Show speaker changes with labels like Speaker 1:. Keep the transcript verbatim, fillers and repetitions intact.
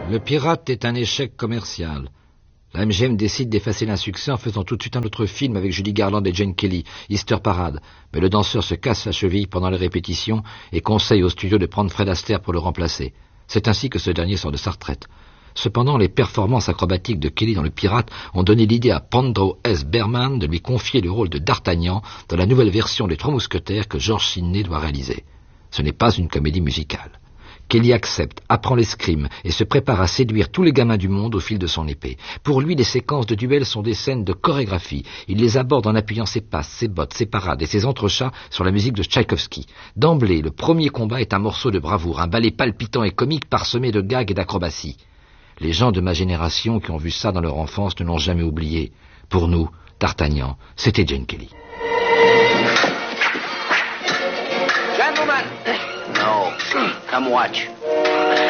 Speaker 1: Le Pirate est un échec commercial. La M G M décide d'effacer l'insuccès en faisant tout de suite un autre film avec Judy Garland et Gene Kelly, Easter Parade. Mais le danseur se casse la cheville pendant les répétitions et conseille au studio de prendre Fred Astaire pour le remplacer. C'est ainsi que ce dernier sort de sa retraite. Cependant, les performances acrobatiques de Kelly dans Le Pirate ont donné l'idée à Pandro S. Berman de lui confier le rôle de D'Artagnan dans la nouvelle version des Trois Mousquetaires que George Sidney doit réaliser. Ce n'est pas une comédie musicale. Kelly accepte, apprend l'escrime et se prépare à séduire tous les gamins du monde au fil de son épée. Pour lui, les séquences de duel sont des scènes de chorégraphie. Il les aborde en appuyant ses passes, ses bottes, ses parades et ses entrechats sur la musique de Tchaïkovski. D'emblée, le premier combat est un morceau de bravoure, un ballet palpitant et comique parsemé de gags et d'acrobaties. Les gens de ma génération qui ont vu ça dans leur enfance ne l'ont jamais oublié. Pour nous, D'Artagnan, c'était Gene Kelly.
Speaker 2: Gentlemen! No, come watch.